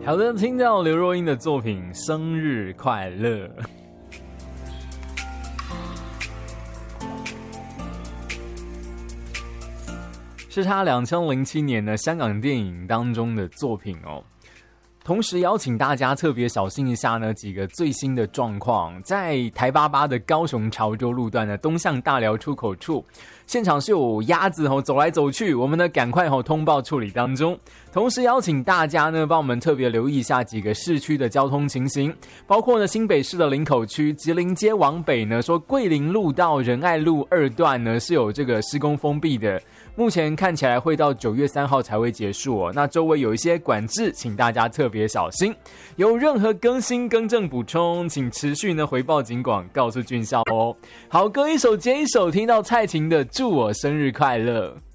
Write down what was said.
好的，听到刘若英的作品《生日快乐》。是他2007年的香港电影当中的作品哦。同时邀请大家特别小心一下呢，几个最新的状况。在台88的高雄潮州路段呢，东向大寮出口处，现场是有鸭子走来走去，我们呢赶快通报处理当中。同时邀请大家呢，帮我们特别留意一下几个市区的交通情形，包括呢新北市的林口区吉林街往北呢，说桂林路到仁爱路2段呢是有这个施工封闭的。目前看起来会到9月3号才会结束哦。那周围有一些管制，请大家特别小心。有任何更新、更正、补充，请持续呢回报警广，告诉俊孝哦。好，歌一首接一首，听到蔡琴的《祝我生日快乐》。